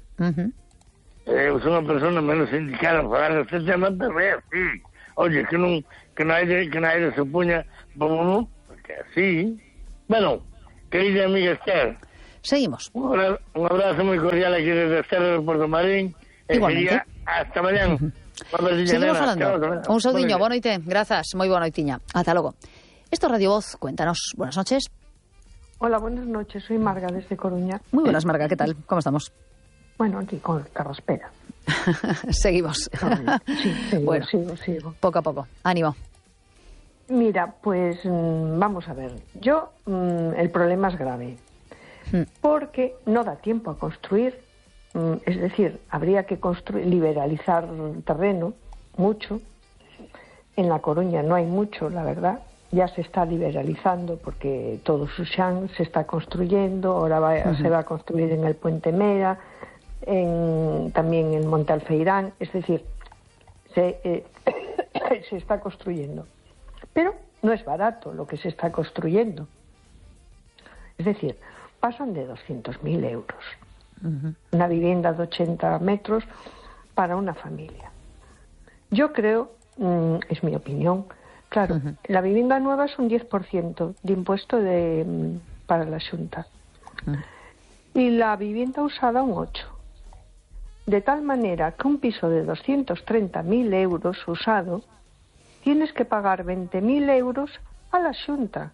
Eu sou unha persona menos indicada en falar deste tema, pero é así. Oye, que non aire se puña, porque así, Bueno, querida amiga Esther. Seguimos. Un abrazo muy cordial aquí desde Esther del Puerto Marín. Igualmente. Hasta mañana. Seguimos falando. Un saudiño, boa noite. Grazas, moi boa noitiña. Ata logo. Esto es Radio Voz. Cuéntanos. Buenas noches. Hola, buenas noches. Soy Marga desde Coruña. Muy buenas, Marga. ¿Qué tal? ¿Cómo estamos? Bueno, aquí con carraspera. Seguimos. Sí, bueno, sigo. Poco a poco. Ánimo. Mira, pues vamos a ver. El problema es grave. Porque no da tiempo a construir. Es decir, habría que liberalizar terreno, mucho. En La Coruña no hay mucho, la verdad. Ya se está liberalizando porque todo Suxán se está construyendo. Ahora se va a construir en el Puente Mera, también en Monte Alfeirán. Es decir, se está construyendo. Pero no es barato lo que se está construyendo. Es decir, pasan de 200.000 euros. Una vivienda de 80 metros para una familia. Yo creo, es mi opinión, claro, la vivienda nueva es un 10% de impuesto para la Xunta. Y la vivienda usada un 8%. De tal manera que un piso de 230.000 euros usado, tienes que pagar 20.000 euros a la Xunta.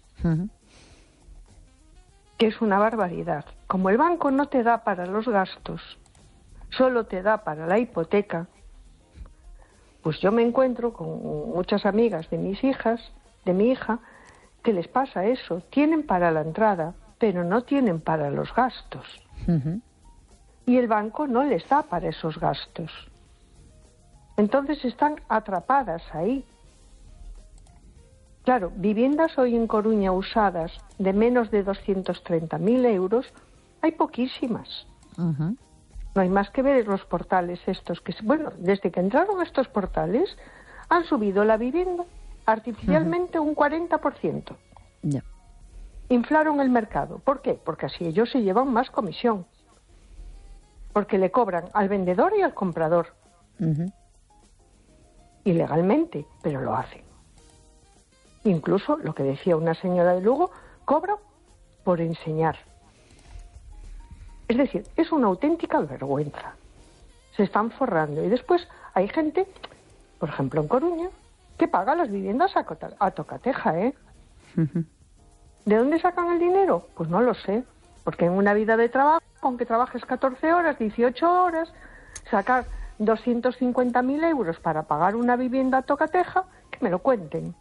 Que es una barbaridad. Como el banco no te da para los gastos, solo te da para la hipoteca, pues yo me encuentro con muchas amigas de mis hijas, de mi hija, que les pasa eso. Tienen para la entrada, pero no tienen para los gastos. Y el banco no les da para esos gastos. Entonces están atrapadas ahí. Claro, viviendas hoy en Coruña usadas de menos de 230.000 euros, hay poquísimas. No hay más que ver los portales estos que... Bueno, desde que entraron estos portales, han subido la vivienda artificialmente un 40%. Inflaron el mercado. ¿Por qué? Porque así ellos se llevan más comisión. Porque le cobran al vendedor y al comprador. Ilegalmente, pero lo hacen. Incluso, lo que decía una señora de Lugo, cobra por enseñar. Es decir, es una auténtica vergüenza. Se están forrando. Y después hay gente, por ejemplo en Coruña, que paga las viviendas a tocateja, ¿eh? ¿De dónde sacan el dinero? Pues no lo sé. Porque en una vida de trabajo, aunque trabajes 14 horas, 18 horas, sacar 250.000 euros para pagar una vivienda a tocateja, que me lo cuenten.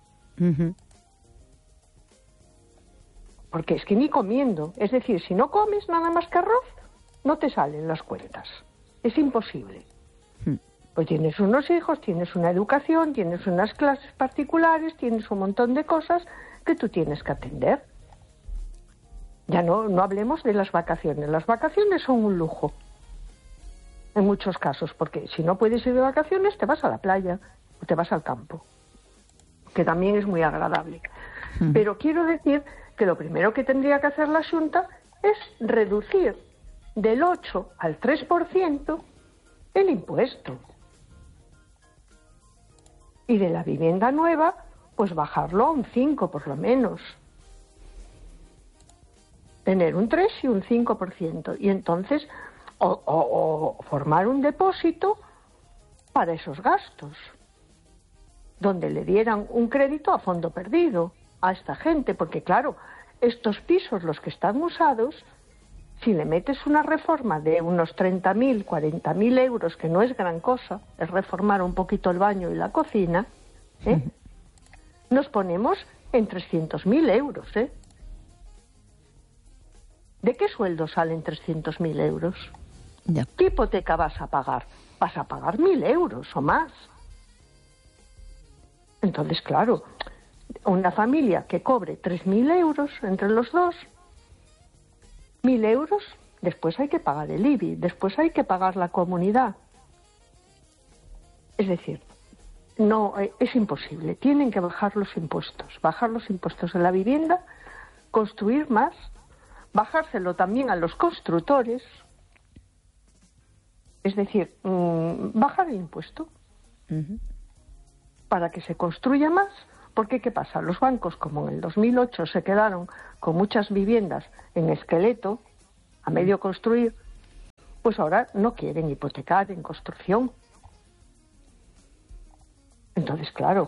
Porque es que ni comiendo. Es decir, si no comes nada más que arroz, no te salen las cuentas. Es imposible. Pues tienes unos hijos, tienes una educación, tienes unas clases particulares, tienes un montón de cosas que tú tienes que atender. Ya no hablemos de las vacaciones. Las vacaciones son un lujo. En muchos casos, porque si no puedes ir de vacaciones, te vas a la playa o te vas al campo, que también es muy agradable. Pero quiero decir que lo primero que tendría que hacer la Xunta es reducir del 8 al 3% el impuesto. Y de la vivienda nueva, pues bajarlo a un 5 por lo menos. Tener un 3 y un 5%. Y entonces, o formar un depósito para esos gastos, donde le dieran un crédito a fondo perdido a esta gente, porque claro, estos pisos, los que están usados, si le metes una reforma de unos 30.000, 40.000 euros, que no es gran cosa, es reformar un poquito el baño y la cocina, nos ponemos en 300.000 euros, ¿De qué sueldo salen 300.000 euros? ¿Qué hipoteca vas a pagar? Vas a pagar 1.000 euros o más. Entonces, claro, una familia que cobre 3.000 euros entre los dos, 1.000 euros, después hay que pagar el IBI, después hay que pagar la comunidad. Es decir, no, es imposible. Tienen que bajar los impuestos de la vivienda, construir más, bajárselo también a los constructores, es decir, bajar el impuesto para que se construya más, Porque, ¿qué pasa? Los bancos, como en el 2008 se quedaron con muchas viviendas en esqueleto, a medio construir, pues ahora no quieren hipotecar en construcción. Entonces, claro,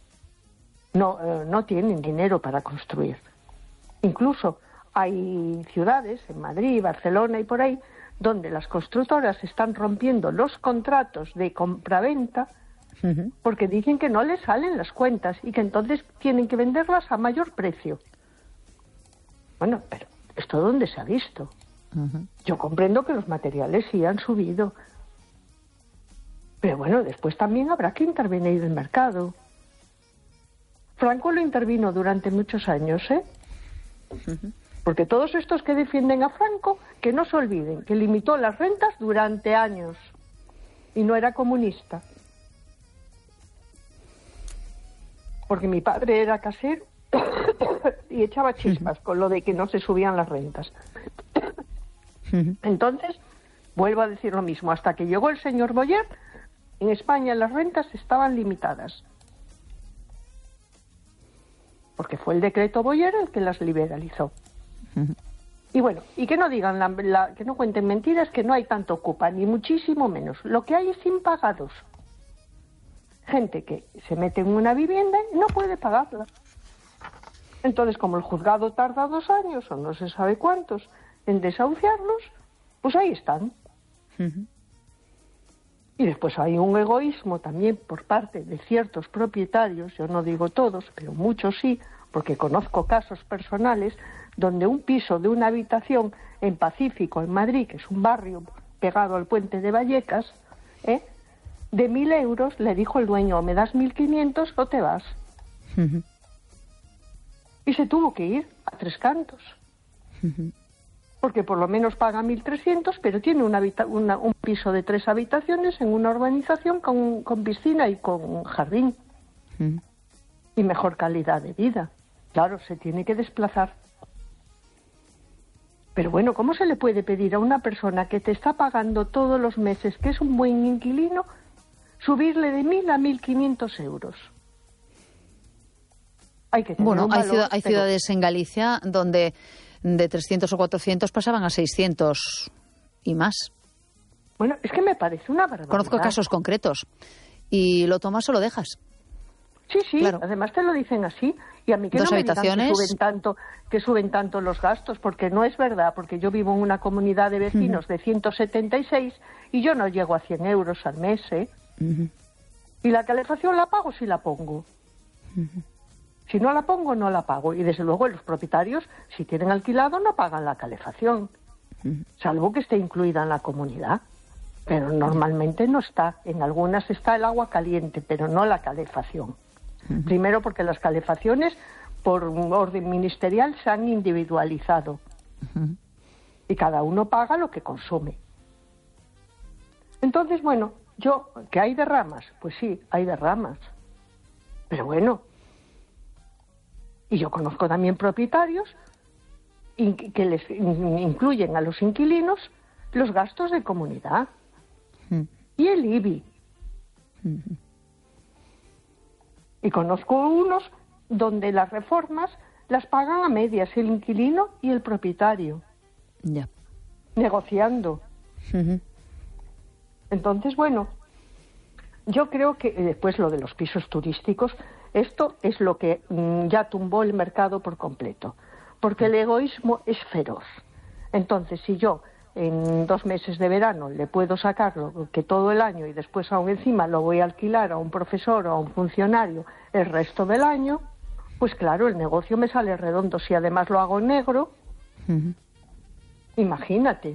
no tienen dinero para construir. Incluso hay ciudades, en Madrid, Barcelona y por ahí, donde las constructoras están rompiendo los contratos de compraventa porque dicen que no les salen las cuentas y que entonces tienen que venderlas a mayor precio. Bueno, pero ¿esto dónde se ha visto? Yo comprendo que los materiales sí han subido, pero bueno, después también habrá que intervenir el mercado. Franco lo intervino durante muchos años, ¿eh? Porque todos estos que defienden a Franco, que no se olviden que limitó las rentas durante años y no era comunista. Porque mi padre era casero y echaba chispas con lo de que no se subían las rentas. Entonces, vuelvo a decir lo mismo, hasta que llegó el señor Boyer, en España las rentas estaban limitadas. Porque fue el decreto Boyer el que las liberalizó. Y bueno, y que no digan, que no cuenten mentiras, que no hay tanto ocupa, ni muchísimo menos. Lo que hay es impagados. Gente que se mete en una vivienda y no puede pagarla. Entonces, como el juzgado tarda 2 años, o no se sabe cuántos, en desahuciarlos, pues ahí están. Y después hay un egoísmo también por parte de ciertos propietarios, yo no digo todos, pero muchos sí, porque conozco casos personales donde un piso de una habitación en Pacífico, en Madrid, que es un barrio pegado al puente de Vallecas, de 1.000 euros, le dijo el dueño, o me das 1.500 o te vas. Y se tuvo que ir a Tres Cantos. Porque por lo menos paga 1.300, pero tiene un piso de 3 habitaciones en una urbanización con piscina y con jardín. Y mejor calidad de vida. Claro, se tiene que desplazar. Pero bueno, ¿cómo se le puede pedir a una persona que te está pagando todos los meses, que es un buen inquilino, subirle de 1.000 a 1.500 euros? Hay que tener un valor, hay ciudades en Galicia donde de 300 o 400 pasaban a 600 y más. Bueno, es que me parece una barbaridad. Conozco casos concretos. Y lo tomas o lo dejas. Sí, claro. Además te lo dicen así. Y a mí que no me digan que suben tanto los gastos, porque no es verdad, porque yo vivo en una comunidad de vecinos de 176 y yo no llego a 100 euros al mes, ¿eh? Y la calefacción la pago si la pongo. Si no la pongo, no la pago. Y desde luego los propietarios, si tienen alquilado, no pagan la calefacción. Salvo que esté incluida en la comunidad. Pero normalmente no está. En algunas está el agua caliente, pero no la calefacción. Primero porque las calefacciones, por orden ministerial, se han individualizado. Y cada uno paga lo que consume. Entonces, bueno, ¿que hay derramas? Pues sí, hay derramas. Pero bueno. Y yo conozco también propietarios que les incluyen a los inquilinos los gastos de comunidad y el IBI. Y conozco unos donde las reformas las pagan a medias el inquilino y el propietario. Negociando. Entonces, bueno, yo creo que después lo de los pisos turísticos, esto es lo que ya tumbó el mercado por completo, porque el egoísmo es feroz. Entonces, si yo en 2 meses de verano le puedo sacar lo que todo el año y después aún encima lo voy a alquilar a un profesor o a un funcionario el resto del año, pues claro, el negocio me sale redondo. Si además lo hago en negro, imagínate.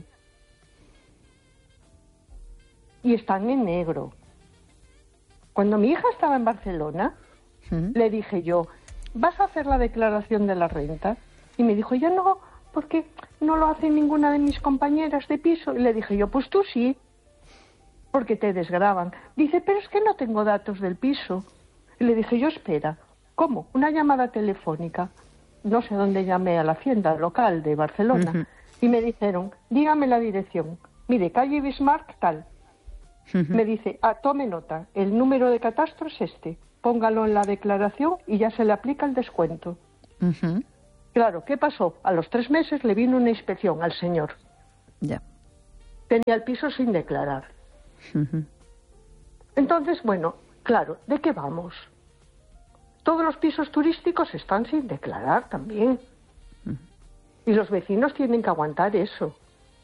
Y están en negro. Cuando mi hija estaba en Barcelona, le dije yo, ¿vas a hacer la declaración de la renta? Y me dijo, yo no, porque no lo hace ninguna de mis compañeras de piso. Y le dije yo, pues tú sí, porque te desgravan. Dice, pero es que no tengo datos del piso. Y le dije yo, espera, ¿cómo? Una llamada telefónica. No sé dónde llamé, a la hacienda local de Barcelona. Y me dijeron, dígame la dirección. Mire, calle Bismarck, tal. Me dice, tome nota, el número de catastro es este. póngalo en la declaración y ya se le aplica el descuento. Claro, ¿qué pasó? A los 3 meses le vino una inspección al señor. Ya. Tenía el piso sin declarar. Entonces, bueno, claro, ¿de qué vamos? Todos los pisos turísticos están sin declarar también. Y los vecinos tienen que aguantar eso.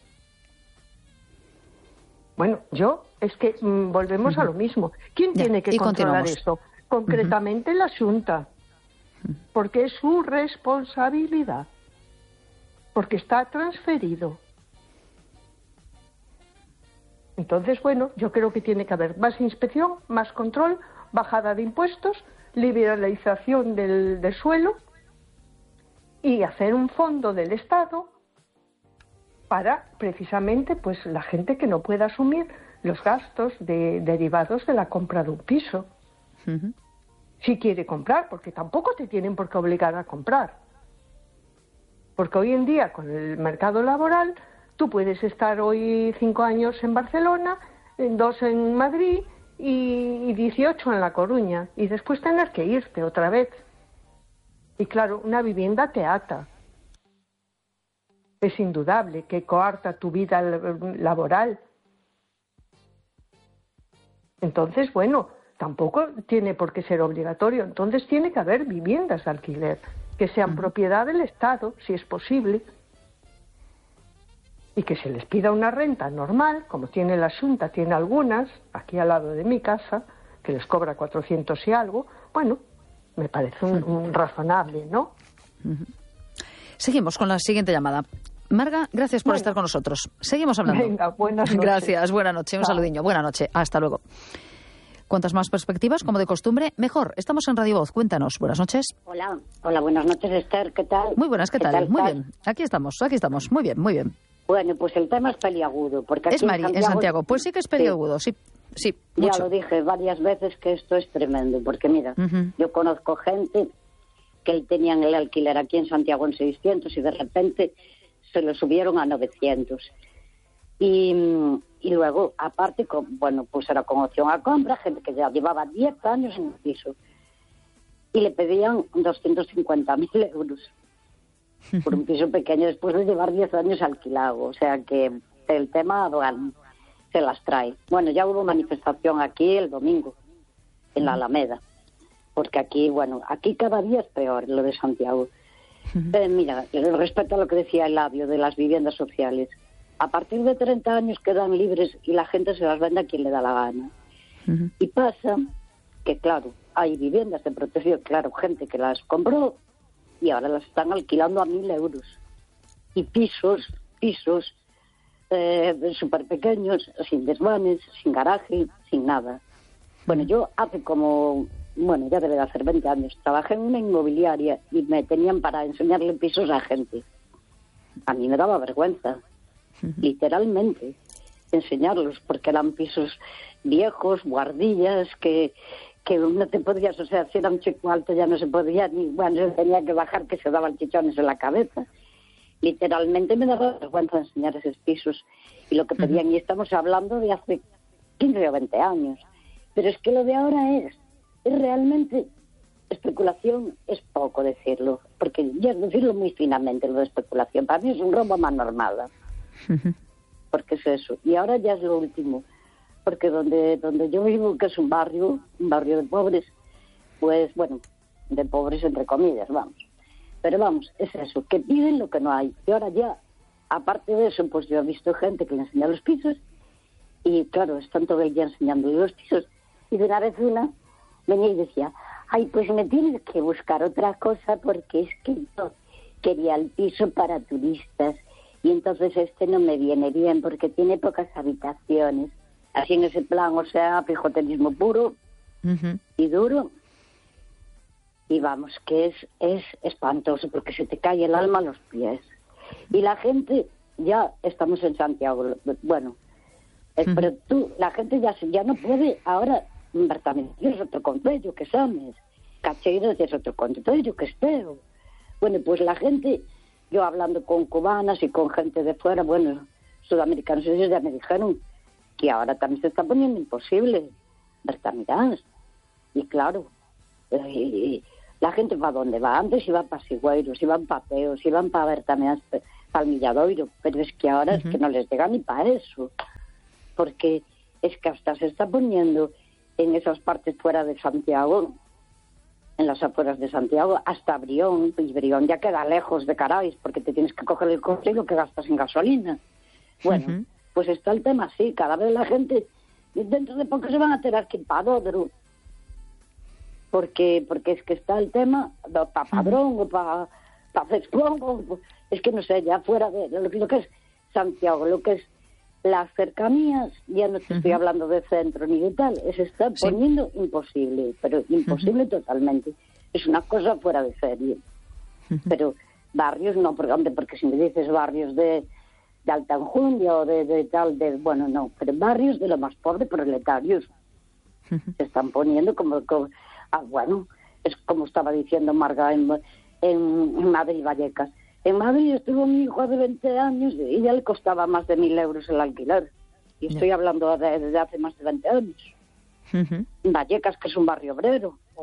Bueno, es que volvemos a lo mismo. ¿Quién tiene que controlar esto? Concretamente la Xunta. Porque es su responsabilidad. Porque está transferido. Entonces, bueno, yo creo que tiene que haber más inspección, más control, bajada de impuestos, liberalización del suelo y hacer un fondo del Estado para, precisamente, pues la gente que no pueda asumir los gastos derivados de la compra de un piso. Si quiere comprar, porque tampoco te tienen por qué obligar a comprar. Porque hoy en día, con el mercado laboral, tú puedes estar hoy 5 años en Barcelona, 2 en Madrid y 18 en La Coruña, y después tener que irte otra vez. Y claro, una vivienda te ata. Es indudable que coarta tu vida laboral. Entonces, bueno, tampoco tiene por qué ser obligatorio. Entonces tiene que haber viviendas de alquiler que sean propiedad del Estado, si es posible, y que se les pida una renta normal, como tiene la Xunta, tiene algunas, aquí al lado de mi casa, que les cobra 400 y algo. Bueno, me parece un razonable, ¿no? Seguimos con la siguiente llamada. Marga, gracias por estar con nosotros. Seguimos hablando. Venga, buenas noches. Gracias, buena noche. Un saludiño. Buena noche. Hasta luego. Cuantas más perspectivas, como de costumbre, mejor. Estamos en Radio Voz. Cuéntanos. Buenas noches. Hola, buenas noches, Esther. ¿Qué tal? Muy buenas, ¿qué tal? Muy bien. Aquí estamos. Muy bien, muy bien. Bueno, pues el tema es peliagudo. Porque aquí es Mari, en Santiago. Pues sí que es peliagudo, sí. Ya lo dije varias veces que esto es tremendo. Porque mira, yo conozco gente que tenían el alquiler aquí en Santiago en 600 y de repente se lo subieron a 900. Y luego, aparte, pues era con opción a compra, gente que ya llevaba 10 años en el piso. Y le pedían 250.000 euros por un piso pequeño después de llevar 10 años alquilado. O sea que el tema se las trae. Bueno, ya hubo manifestación aquí el domingo, en la Alameda. Porque aquí cada día es peor lo de Santiago. Mira, respecto a lo que decía Eladio de las viviendas sociales, a partir de 30 años quedan libres y la gente se las vende a quien le da la gana. Y pasa que, claro, hay viviendas de protección, claro, gente que las compró y ahora las están alquilando a 1.000 euros. Y pisos súper pequeños, sin desvanes, sin garaje, sin nada. Bueno, yo ya debe de hacer 20 años, trabajé en una inmobiliaria y me tenían para enseñarle pisos a gente. A mí me daba vergüenza, literalmente, enseñarlos, porque eran pisos viejos, guardillas, que no te podías, o sea, si era un chico alto ya no se podía, se tenía que bajar, que se daban chichones en la cabeza. Literalmente me daba vergüenza enseñar esos pisos y lo que pedían, y estamos hablando de hace 15 o 20 años. Pero es que lo de ahora es realmente especulación, es poco decirlo, porque ya es decirlo muy finamente, lo de especulación. Para mí es un robo a mano armada, porque es eso. Y ahora ya es lo último, porque donde yo vivo, que es un barrio de pobres, pues de pobres entre comillas, vamos. Pero vamos, es eso, que piden lo que no hay. Y ahora ya, aparte de eso, pues yo he visto gente que le enseña los pisos, y claro, están todo el día enseñando los pisos, y de una vez venía y decía, ay, pues me tienes que buscar otra cosa porque es que yo quería el piso para turistas y entonces no me viene bien porque tiene pocas habitaciones. Así en ese plan, o sea, pijoterismo puro y duro. Y vamos, que es espantoso porque se te cae el alma a los pies. Y la gente, ya estamos en Santiago, pero la gente ya no puede ahora. Bertamentillo es otro concello que Sames, Cacheiros es otro concello que Esteo. Bueno, pues la gente, yo hablando con cubanas y con gente de fuera, sudamericanos, ellos ya me dijeron que ahora también se está poniendo imposible, Bertamirás. Y claro, Y la gente va donde va. Antes iban para Sigüeiros, iban para Peos, iban para ver también para el Milladoiro, pero es que ahora es que no les llega ni para eso, porque es que hasta se está poniendo en esas partes fuera de Santiago, en las afueras de Santiago, hasta Brión, y Brión ya queda lejos de Carais, porque te tienes que coger el coche y lo que gastas en gasolina. Bueno, pues está el tema así, cada vez la gente, dentro de poco se van a tener que ir para Dodro, porque es que está el tema, para Padrón o para Cesclón, es que no sé, ya fuera de lo que es Santiago, lo que es las cercanías, ya no te estoy hablando de centro ni de tal, se está poniendo imposible, pero imposible totalmente. Es una cosa fuera de serie. Pero barrios no, porque si me dices barrios de alta enjundia o de tal, bueno, no, pero barrios de lo más pobre, proletarios, se están poniendo como bueno, es como estaba diciendo Marga en Madrid, Vallecas. En Madrid estuvo mi hijo hace 20 años y ya le costaba más de 1.000 euros el alquiler. Y estoy hablando de hace más de 20 años. En Vallecas, que es un barrio obrero.